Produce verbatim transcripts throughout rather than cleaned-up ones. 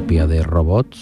copia de Robots.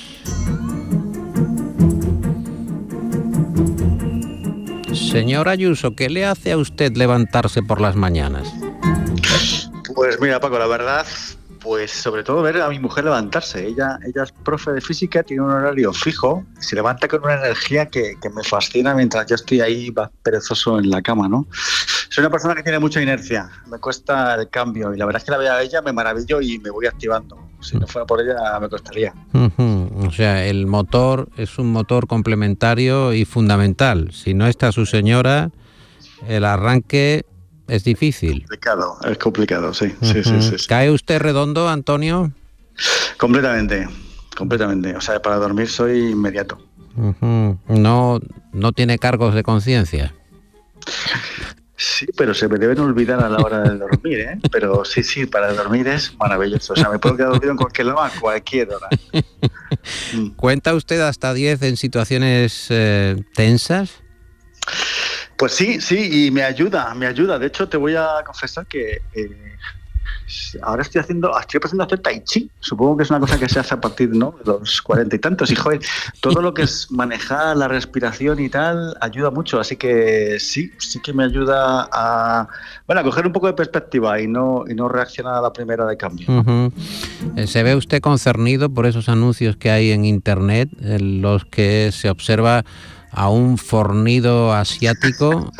Señor Ayuso, ¿qué le hace a usted levantarse por las mañanas? Pues mira, Paco, la verdad, pues sobre todo ver a mi mujer levantarse. Ella, ella es profe de física, tiene un horario fijo, se levanta con una energía que, que me fascina mientras yo estoy ahí perezoso en la cama, ¿no? Soy una persona que tiene mucha inercia, me cuesta el cambio y la verdad es que la veo a ella, me maravillo y me voy activando. Si no fuera por ella me costaría. Uh-huh. O sea, el motor es un motor complementario y fundamental. Si no está su señora, el arranque es difícil. Complicado, es complicado, sí. Uh-huh. sí, sí, sí, sí. ¿Cae usted redondo, Antonio? Completamente, completamente. O sea, para dormir soy inmediato. Uh-huh. No, no tiene cargos de conciencia. Sí, pero se me deben olvidar a la hora de dormir, ¿eh? Pero sí, sí, para dormir es maravilloso. O sea, me puedo quedar dormido en cualquier lado a cualquier hora. Mm. ¿Cuenta usted hasta diez en situaciones eh, tensas? Pues sí, sí, y me ayuda, me ayuda. De hecho, te voy a confesar que eh, ahora estoy haciendo, estoy empezando a hacer tai chi. Supongo que es una cosa que se hace a partir, ¿no?, de los cuarenta y tantos. Y joder, todo lo que es manejar la respiración y tal ayuda mucho. Así que sí, sí que me ayuda a, bueno, a coger un poco de perspectiva y no, y no reaccionar a la primera de cambio. Uh-huh. ¿Se ve usted concernido por esos anuncios que hay en internet en los que se observa a un fornido asiático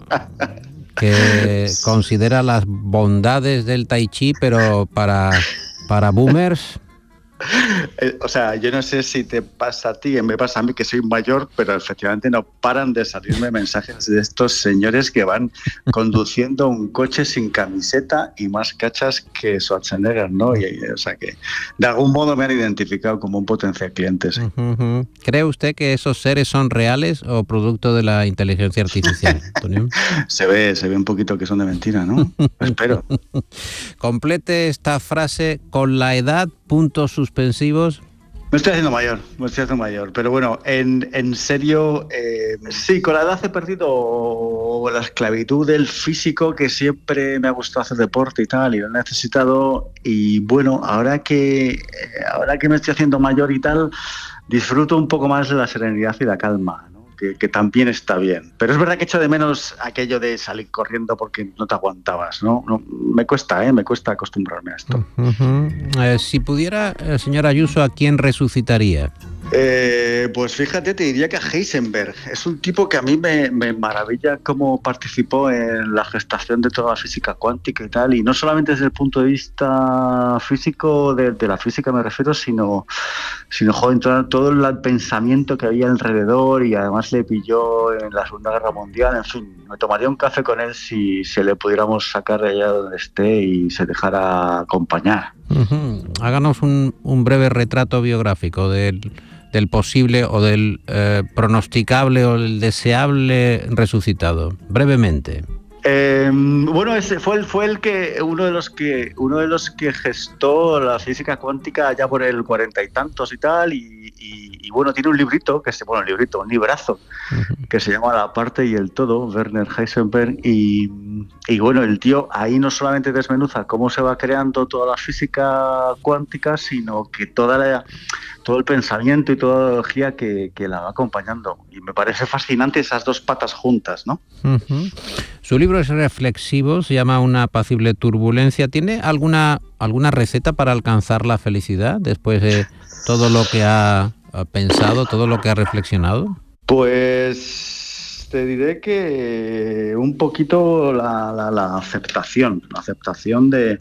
que considera las bondades del tai chi, pero para, para boomers? Eh, o sea, yo no sé si te pasa a ti, me pasa a mí que soy mayor, pero efectivamente no paran de salirme mensajes de estos señores que van conduciendo un coche sin camiseta y más cachas que Schwarzenegger, ¿no? Y, o sea que de algún modo me han identificado como un potencial cliente, sí. Uh-huh. ¿Cree usted que esos seres son reales o producto de la inteligencia artificial, Antonio? se ve, se ve un poquito que son de mentira, ¿no? Espero. Complete esta frase con la edad, puntos suspensivos. Me estoy haciendo mayor, me estoy haciendo mayor, pero bueno, en, en serio, eh, sí, con la edad he perdido la esclavitud del físico, que siempre me ha gustado hacer deporte y tal, y lo he necesitado, y bueno, ahora que, ahora que me estoy haciendo mayor y tal, disfruto un poco más de la serenidad y la calma, ¿no? Que, que también está bien. Pero es verdad que echo de menos aquello de salir corriendo porque no te aguantabas, ¿no? no me cuesta, ¿eh? Me cuesta acostumbrarme a esto. Uh-huh. Eh, si pudiera, eh, señor Ayuso, ¿a quién resucitaría? Eh, pues fíjate, te diría que a Heisenberg. Es un tipo que a mí me, me maravilla cómo participó en la gestación de toda la física cuántica y tal, y no solamente desde el punto de vista físico, de, de la física me refiero, sino, sino joder, todo, todo el pensamiento que había alrededor, y además le pilló en la Segunda Guerra Mundial. En fin, me tomaría un café con él si se le pudiéramos sacar de allá donde esté y se dejara acompañar. Uh-huh. Háganos un, un breve retrato biográfico del... del posible o del eh, pronosticable o el deseable resucitado, brevemente. Eh, bueno, ese fue el fue el que uno de los que uno de los que gestó la física cuántica ya por el cuarenta y tantos y tal, y, y, y bueno, tiene un librito que se bueno, un librito, un librazo uh-huh. que se llama La parte y el todo, Werner Heisenberg, y, y bueno, el tío ahí no solamente desmenuza cómo se va creando toda la física cuántica, sino que toda la todo el pensamiento y toda la ideología que, que la va acompañando. Y me parece fascinante esas dos patas juntas, ¿no? Uh-huh. Su libro es reflexivo, se llama Una apacible turbulencia. ¿Tiene alguna, alguna receta para alcanzar la felicidad después de todo lo que ha pensado, todo lo que ha reflexionado? Pues te diré que un poquito la, la, la aceptación, la aceptación de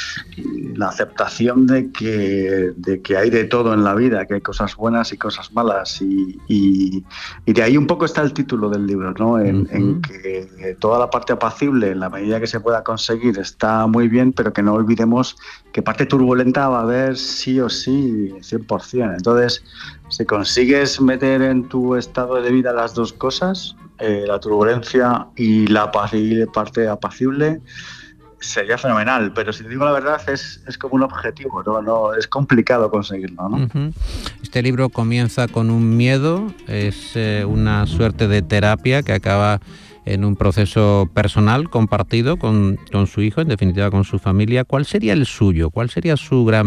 la aceptación de que de que hay de todo en la vida, que hay cosas buenas y cosas malas, y, y, y de ahí un poco está el título del libro, ¿no? En, uh-huh. en que toda la parte apacible, en la medida que se pueda conseguir, está muy bien, pero que no olvidemos que parte turbulenta va a haber sí o sí, cien por ciento. Entonces, si consigues meter en tu estado de vida las dos cosas, eh, la turbulencia y la apacible, parte apacible, sería fenomenal. Pero si te digo la verdad, es, es como un objetivo, no, no es complicado conseguirlo, ¿no? Uh-huh. Este libro comienza con un miedo, es eh, una suerte de terapia que acaba en un proceso personal compartido con, con su hijo, en definitiva con su familia. ¿Cuál sería el suyo? ¿Cuál sería su gran